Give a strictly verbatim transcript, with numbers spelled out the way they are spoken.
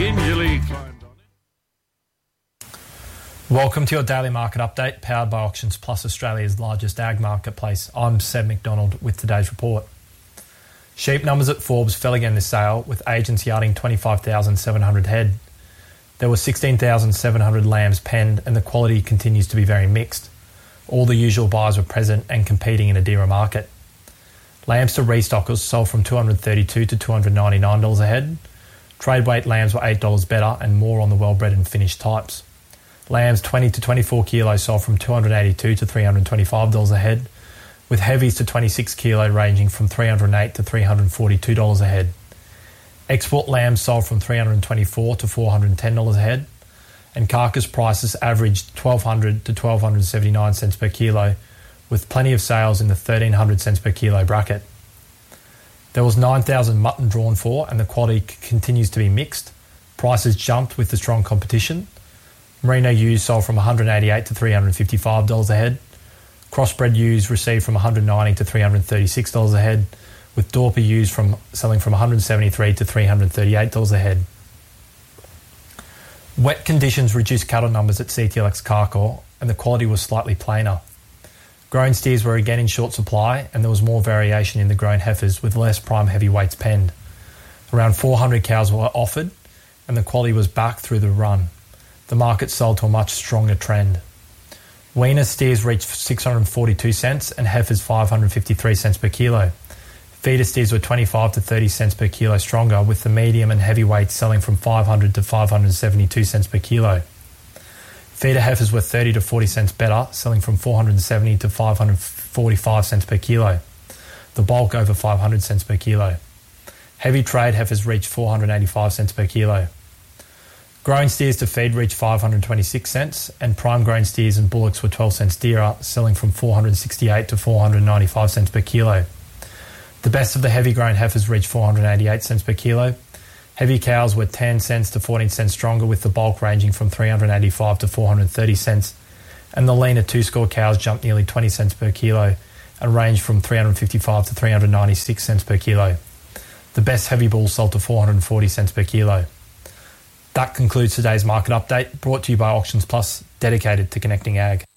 gingerly climbed on it. Welcome to your daily market update, powered by Auctions Plus, Australia's largest ag marketplace. I'm Seb McDonald with today's report. Sheep numbers at Forbes fell again this sale, with agents yarding twenty-five thousand seven hundred head. There were sixteen thousand seven hundred lambs penned, and the quality continues to be very mixed. All the usual buyers were present and competing in a dearer market. Lambs to restockers sold from two hundred thirty-two dollars to two hundred ninety-nine dollars a head. Trade weight lambs were eight dollars better and more on the well-bred and finished types. Lambs twenty to twenty-four kilos sold from two hundred eighty-two dollars to three hundred twenty-five dollars a head, with heavies to twenty-six kilo ranging from three hundred eight dollars to three hundred forty-two dollars a head. Export lambs sold from three hundred twenty-four dollars to four hundred ten dollars a head, and carcass prices averaged twelve hundred to twelve seventy-nine cents per kilo, with plenty of sales in the thirteen hundred cents per kilo bracket. There was nine thousand mutton drawn for, and the quality c- continues to be mixed. Prices jumped with the strong competition. Merino ewes sold from one hundred eighty-eight dollars to three hundred fifty-five dollars a head. Crossbred ewes received from one hundred ninety dollars to three hundred thirty-six dollars a head, with Dorper ewes from selling from one hundred seventy-three dollars to three hundred thirty-eight dollars a head. Wet conditions reduced cattle numbers at C T L X Carcoar, and the quality was slightly plainer. Grown steers were again in short supply, and there was more variation in the grown heifers with less prime heavyweights penned. Around four hundred cows were offered, and the quality was back through the run. The market sold to a much stronger trend. Weaner steers reached six hundred forty-two cents and heifers five hundred fifty-three cents per kilo. Feeder steers were twenty-five to thirty cents per kilo stronger, with the medium and heavyweights selling from five hundred to five hundred seventy-two cents per kilo. Feeder heifers were thirty to forty cents better, selling from four hundred seventy to five hundred forty-five cents per kilo. The bulk over five hundred cents per kilo. Heavy trade heifers reached four hundred eighty-five cents per kilo. Grown steers to feed reached five hundred twenty-six cents, and prime grown steers and bullocks were twelve cents dearer, selling from four hundred sixty-eight to four hundred ninety-five cents per kilo. The best of the heavy grown heifers reached four hundred eighty-eight cents per kilo. Heavy cows were ten cents to fourteen cents stronger, with the bulk ranging from three hundred eighty-five to four hundred thirty cents, and the leaner two-score cows jumped nearly twenty cents per kilo and ranged from three hundred fifty-five to three hundred ninety-six cents per kilo. The best heavy bulls sold to four hundred forty cents per kilo. That concludes today's market update, brought to you by Auctions Plus, dedicated to connecting ag.